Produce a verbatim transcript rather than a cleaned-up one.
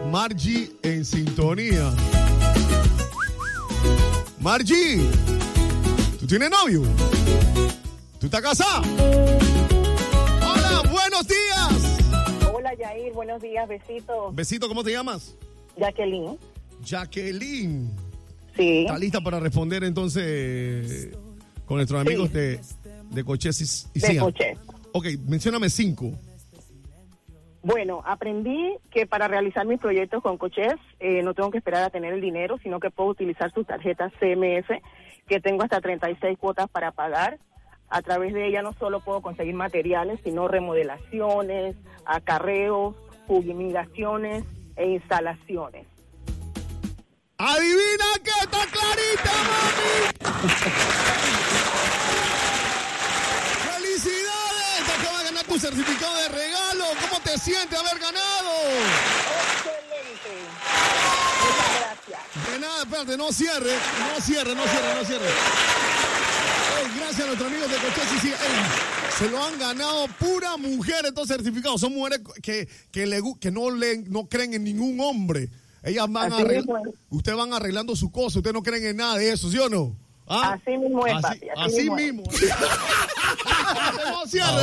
Margie en sintonía. Margie, ¿tú tienes novio? ¿Tú estás casada? Hola, buenos días. Hola, Yair, buenos días, besitos. Besito, ¿cómo te llamas? Jacqueline. Jacqueline. Sí. ¿Está lista para responder entonces con nuestros Sí. amigos de, de Cochés y, y De Cian? Cochés. Ok, mencióname cinco. Bueno, aprendí que para realizar mis proyectos con Cochés eh, no tengo que esperar a tener el dinero, sino que puedo utilizar sus tarjetas C M S, que tengo hasta treinta y seis cuotas para pagar. A través de ella no solo puedo conseguir materiales, sino remodelaciones, acarreos, fumigaciones e instalaciones. ¡Adivina que está clarita, mami! ¡Felicidades! Te acabas de ganar tu certificado de regalo. ¿Cómo te sientes haber ganado? ¡Excelente! Muchas gracias. De nada, espérate, no cierre, no cierre, no cierre, no cierre. Ey, gracias a nuestros amigos de Cochés y Cian. Ey, se lo han ganado pura mujer estos certificados. Son mujeres que, que, le, que no, le, no creen en ningún hombre. Ellas van Así arreglando, mismo es. ustedes van arreglando su cosa, ustedes no creen en nada de eso, ¿sí o no? ¿Ah? Así mismo es, Así, papi, así así mismo es. mismo. No cierre.